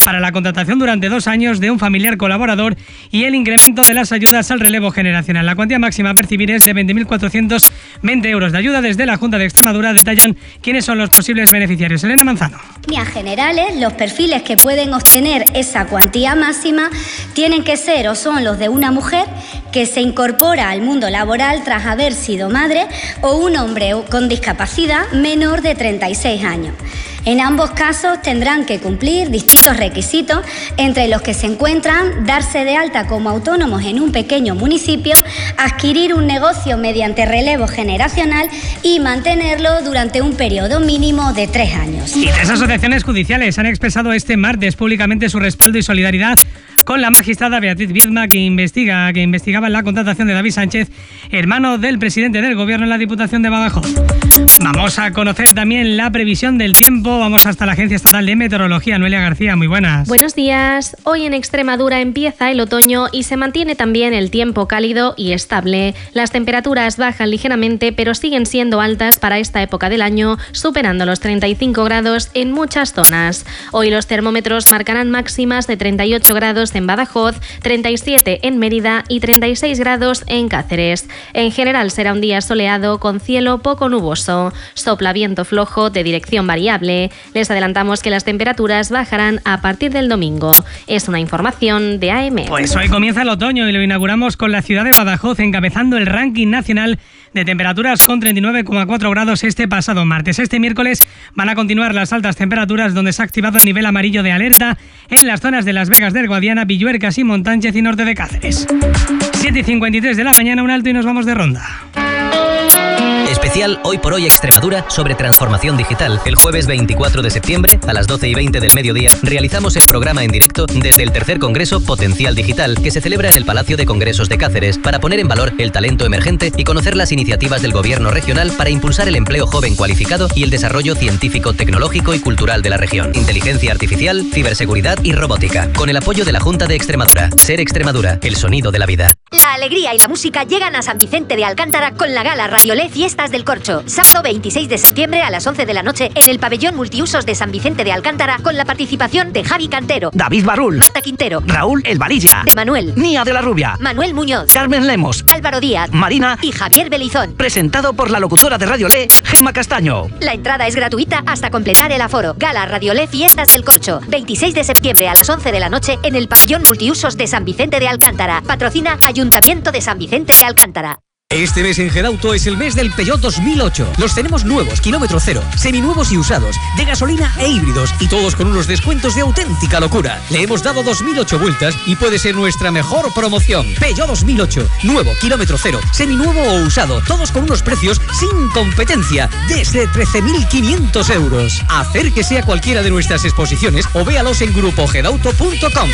para la contratación durante 2 años de un familiar colaborador y el incremento de las ayudas al relevo generacional. La cuantía máxima a percibir es de 20.420 euros de ayuda. Desde la Junta de Extremadura detallan quiénes son los posibles beneficiarios. Elena Manzano. En líneas generales, los perfiles que pueden obtener esa cuantía máxima tienen que ser o son los de una mujer que se incorpora al mundo laboral tras haber sido madre o un hombre con discapacidad menor de 36 años. En ambos casos tendrán que cumplir distintos requisitos, entre los que se encuentran darse de alta como autónomos en un pequeño municipio, adquirir un negocio mediante relevo generacional y mantenerlo durante un periodo mínimo de 3 años. Y 3 asociaciones judiciales han expresado este martes públicamente su respaldo y solidaridad con la magistrada Beatriz Viedma, que investigaba la contratación de David Sánchez, hermano del presidente del Gobierno en la Diputación de Badajoz. Vamos a conocer también la previsión del tiempo. Vamos hasta la Agencia Estatal de Meteorología. Noelia García, muy buenas. Buenos días. Hoy en Extremadura empieza el otoño y se mantiene también el tiempo cálido y estable. Las temperaturas bajan ligeramente, pero siguen siendo altas para esta época del año, superando los 35 grados en muchas zonas. Hoy los termómetros marcarán máximas de 38 grados en Badajoz, 37 en Mérida y 36 grados en Cáceres. En general será un día soleado con cielo poco nuboso. Sopla viento flojo de dirección variable. Les adelantamos que las temperaturas bajarán a partir del domingo. Es una información de AM. Pues hoy comienza el otoño y lo inauguramos con la ciudad de Badajoz encabezando el ranking nacional de temperaturas con 39,4 grados este pasado martes. Este miércoles van a continuar las altas temperaturas, donde se ha activado el nivel amarillo de alerta en las zonas de Las Vegas del Guadiana, Villuercas y Montánchez y norte de Cáceres. 7:53 de la mañana, un alto y nos vamos de ronda. Especial Hoy por Hoy Extremadura sobre transformación digital. El jueves 24 de septiembre a las 12:20 del mediodía realizamos el programa en directo desde el tercer Congreso Potencial Digital, que se celebra en el Palacio de Congresos de Cáceres, para poner en valor el talento emergente y conocer las iniciativas del Gobierno regional para impulsar el empleo joven cualificado y el desarrollo científico, tecnológico y cultural de la región. Inteligencia artificial, ciberseguridad y robótica. Con el apoyo de la Junta de Extremadura. Ser Extremadura, el sonido de la vida. La alegría y la música llegan a San Vicente de Alcántara con la gala Radiolé Fiestas del Corcho. Sábado 26 de septiembre a las 11 de la noche en el pabellón multiusos de San Vicente de Alcántara, con la participación de Javi Cantero, David Barrul, Marta Quintero, Raúl El Valilla, de Manuel, Nia de la Rubia, Manuel Muñoz, Carmen Lemos, Álvaro Díaz, Marina y Javier Belizón. Presentado por la locutora de Radiolé, Gemma Castaño. La entrada es gratuita hasta completar el aforo. Gala Radiolé Fiestas del Corcho. 26 de septiembre a las 11 de la noche en el pabellón multiusos de San Vicente de Alcántara. Patrocina Ayuntamiento de San Vicente de Alcántara. Este mes en Gedauto es el mes del Peugeot 2008. Los tenemos nuevos, kilómetro cero, seminuevos y usados, de gasolina e híbridos, y todos con unos descuentos de auténtica locura. Le hemos dado 2008 vueltas y puede ser nuestra mejor promoción. Peugeot 2008, nuevo, kilómetro cero, seminuevo o usado, todos con unos precios sin competencia, desde 13.500 euros. Acérquese a cualquiera de nuestras exposiciones o véalos en grupogedauto.com.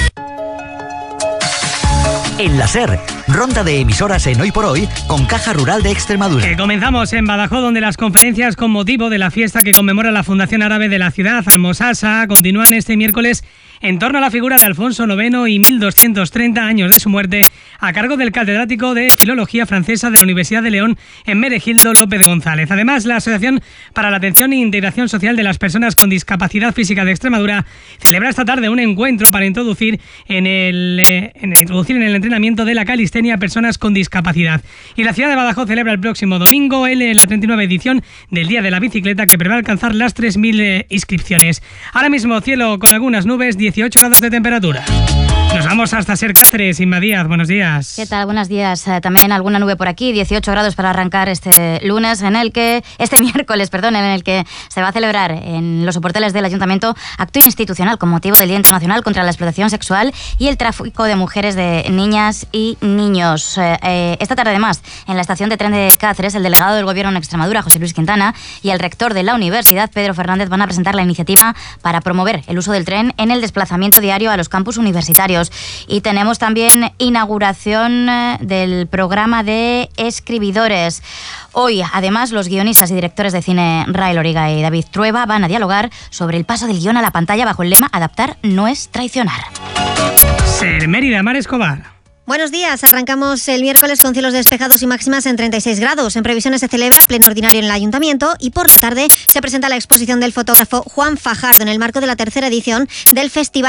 En la SER, ronda de emisoras en Hoy por Hoy con Caja Rural de Extremadura. Comenzamos en Badajoz, donde las conferencias con motivo de la fiesta que conmemora la Fundación Árabe de la ciudad, Almosasa, continúan este miércoles en torno a la figura de Alfonso IX y 1230 años de su muerte, a cargo del catedrático de Filología Francesa de la Universidad de León, Hermenegildo López González. Además, la Asociación para la Atención e Integración Social de las Personas con Discapacidad Física de Extremadura celebra esta tarde un encuentro para introducir en el entrenamiento de la calistenia a personas con discapacidad. Y la ciudad de Badajoz celebra el próximo domingo la 39 edición del Día de la Bicicleta, que prevé alcanzar las 3.000 inscripciones. Ahora mismo cielo con algunas nubes, 18 grados de temperatura. Nos vamos hasta Ser Cáceres. Inma Díaz, buenos días. ¿Qué tal? Buenos días. También alguna nube por aquí, 18 grados para arrancar este miércoles, en el que se va a celebrar en los soportales del Ayuntamiento acto institucional con motivo del Día Internacional contra la Explotación Sexual y el Tráfico de Mujeres, de Niñas y Niños. Esta tarde, además, en la estación de tren de Cáceres, el delegado del Gobierno en Extremadura, José Luis Quintana, y el rector de la Universidad, Pedro Fernández, van a presentar la iniciativa para promover el uso del tren en el desplazamiento diario a los campus universitarios. Y tenemos también inauguración del programa de escribidores. Hoy, además, los guionistas y directores de cine Rael Origa y David Trueba van a dialogar sobre el paso del guión a la pantalla bajo el lema "Adaptar no es traicionar". Ser Mérida, Mar Escobar. Buenos días, arrancamos el miércoles con cielos despejados y máximas en 36 grados. En previsiones se celebra pleno ordinario en el Ayuntamiento y por la tarde se presenta la exposición del fotógrafo Juan Fajardo en el marco de la tercera edición del Festival